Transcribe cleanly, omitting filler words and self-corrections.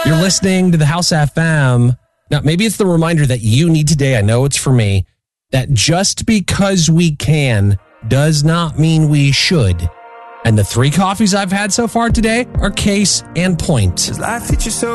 You're listening to the House FM. Now, maybe it's the reminder that you need today. I know it's for me. That just because we can does not mean we should. And the 3 coffees I've had so far today are case and point. Life teaches so